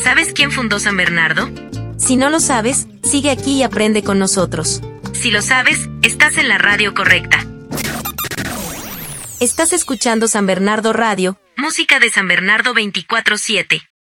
¿Sabes quién fundó San Bernardo? Si no lo sabes, sigue aquí y aprende con nosotros. Si lo sabes, estás en la radio correcta. Estás escuchando San Bernardo Radio, Música de San Bernardo 24/7.